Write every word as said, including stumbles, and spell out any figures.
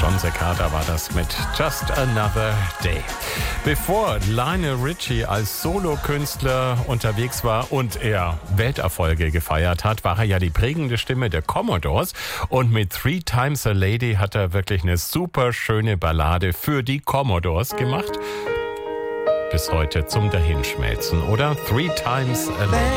John Cicada war das mit Just Another Day. Bevor Lionel Richie als Solokünstler unterwegs war und er Welterfolge gefeiert hat, war er ja die prägende Stimme der Commodores. Und mit Three Times a Lady hat er wirklich eine super schöne Ballade für die Commodores gemacht. Bis heute zum Dahinschmelzen, oder? Three Times a Lady.